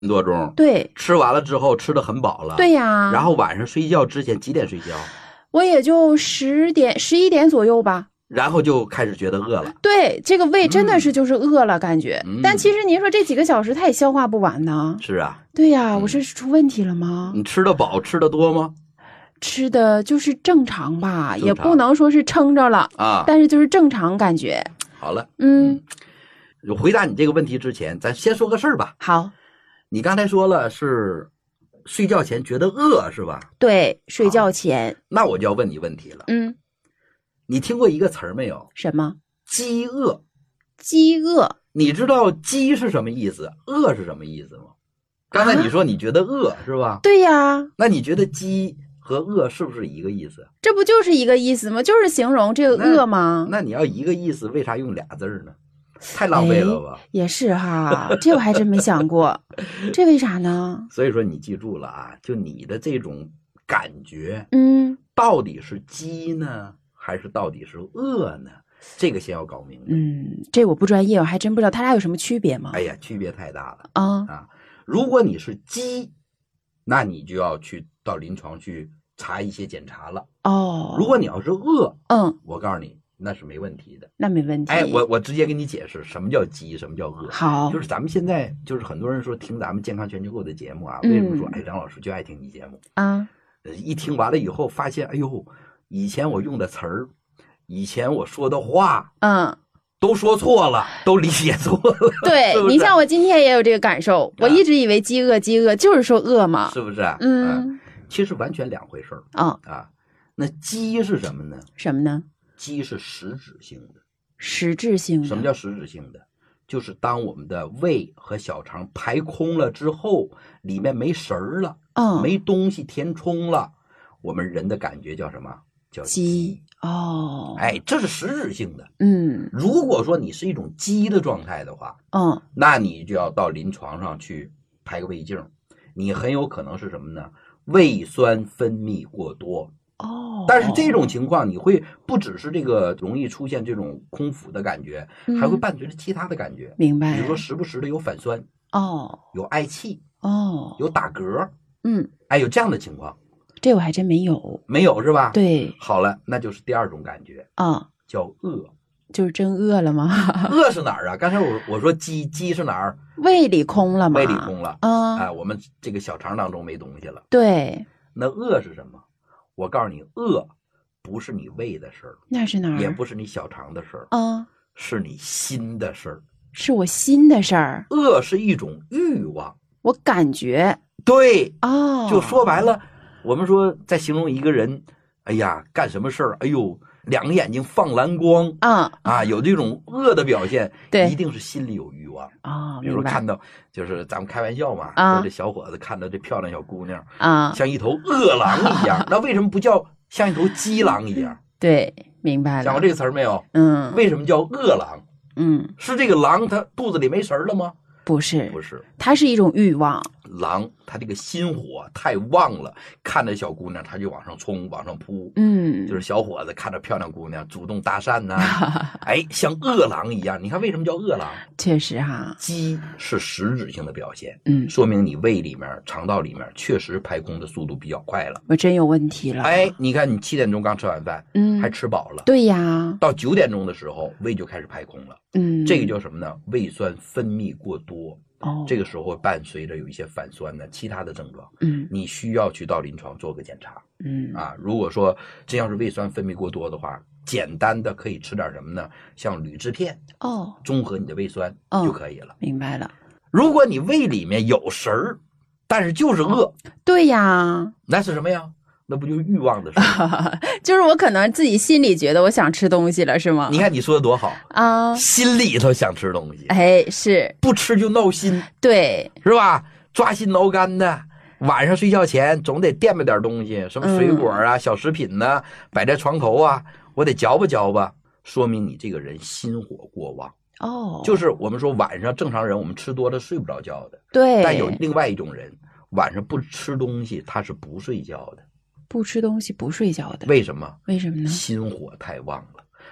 多钟， 对， 吃完了之后吃得很饱了， 对呀。 然后晚上睡觉之前几点睡觉？ 我也就10点、11点左右吧。 然后就开始觉得饿了。 对，这个胃真的是就是饿了感觉。但其实您说这几个小时它也消化不完呢。 是啊。 对呀，我是出问题了吗？ 你吃得饱，吃得多吗？ 吃的就是正常吧，也不能说是撑着了啊， 但是就是正常感觉。 好了，回答你这个问题之前，咱先说个事儿吧。 好， 你刚才说了是睡觉前觉得饿是吧？ 对，睡觉前。 那我就要问你问题了。你听过一个词儿没有？ 什么？ 饥饿。 饥饿。 你知道饥是什么意思，饿是什么意思吗？刚才你说你觉得饿是吧？ 对呀。 那你觉得饥和饿是不是一个意思？ 这不就是一个意思吗？就是形容这个饿吗？ 那你要一个意思，为啥用俩字呢？太浪费了吧？ 也是哈，这我还真没想过，这为啥呢？ 所以说你记住了啊，就你的这种感觉，到底是饥呢，还是到底是饿呢？这个先要搞明白。 这我不专业，我还真不知道他俩有什么区别吗？ 哎呀，区别太大了啊！如果你是饥，那你就要去到临床去查一些检查了。如果你要是饿，我告诉你。那是没问题的， 那没问题。 哎，我直接给你解释什么叫饥，什么叫饿。 好， 就是咱们现在就是很多人说听咱们健康全球购的节目啊，为什么说哎张老师就爱听你节目啊？ 一听完了以后发现，哎呦，以前我用的词儿，以前我说的话，都说错了，都理解错了。 对， 是不是？ 你像我今天也有这个感受，我一直以为饥饿就是说饿嘛， 是不是？其实完全两回事儿啊。那饥是什么呢？ 什么呢？ 饥是实质性的。 实质性的。 什么叫实质性的？就是当我们的胃和小肠排空了之后，里面没食儿了，没东西填充了，我们人的感觉叫什么？叫饥。哎，这是实质性的。如果说你是一种饥的状态的话，那你就要到临床上去拍个胃镜，你很有可能是什么呢？胃酸分泌过多。但是这种情况你会不只是这个容易出现这种空腹的感觉，还会伴随着其他的感觉。 明白。 比如说时不时的有反酸，有嗳气，有打嗝，哎，有这样的情况。 这我还真没有。 没有是吧？ 对。 好了，那就是第二种感觉叫饿。 就是真饿了吗？ 饿是哪儿啊？刚才我说饥是哪儿？ 胃里空了吗？ 胃里空了。哎，我们这个小肠当中没东西了。 对。 那饿是什么？我告诉你，饿不是你胃的事儿， 那是哪儿？ 也不是你小肠的事儿，是你心的事儿， 是我心的事儿。 饿是一种欲望， 我感觉。 对，就说白了，我们说在形容一个人，哎呀，干什么事儿，哎呦，两个眼睛放蓝光有这种饿的表现，一定是心里有欲望比如说看到，就是咱们开玩笑嘛，说这小伙子看到这漂亮小姑娘像一头饿狼一样，那为什么不叫像一头饥狼一样？ 对，明白了。 想过这个词儿没有？为什么叫饿狼？是这个狼它肚子里没食儿了吗？ 不是， 不是， 它是一种欲望。 狼它这个心火太旺了，看着小姑娘它就往上冲，往上扑。就是小伙子看着漂亮姑娘主动搭讪呐，哎，像饿狼一样。你看为什么叫饿狼？ 确实哈， 饥是实质性的表现，说明你胃里面、肠道里面确实排空的速度比较快了。 我真有问题了。 哎，你看你7点钟刚吃完饭，还吃饱了。 对呀。 到9点钟的时候，胃就开始排空了。这个叫什么呢？胃酸分泌过多。这个时候伴随着有一些反酸的其他的症状，你需要去到临床做个检查，如果说真要是胃酸分泌过多的话，简单的可以吃点什么呢？像铝制片，中和你的胃酸就可以了。 明白了。 如果你胃里面有食儿，但是就是饿， 对呀， 那是什么呀？那不就是欲望的事儿？ 就是我可能自己心里觉得我想吃东西了，是吗？ 你看你说的多好啊！心里头想吃东西， 哎，是不吃就闹心， 对， 是吧？抓心挠肝的，晚上睡觉前总得垫吧点东西，什么水果啊、小食品呢，摆在床头啊，我得嚼吧嚼吧，说明你这个人心火过旺。就是我们说晚上正常人我们吃多了睡不着觉的， 对， 但有另外一种人晚上不吃东西他是不睡觉的。 不吃东西不睡觉的， 为什么？ 为什么呢？ 心火太旺了，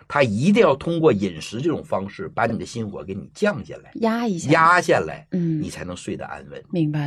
它一定要通过饮食这种方式把你的心火给你降下来， 压一下， 压下来，你才能睡得安稳。 明白。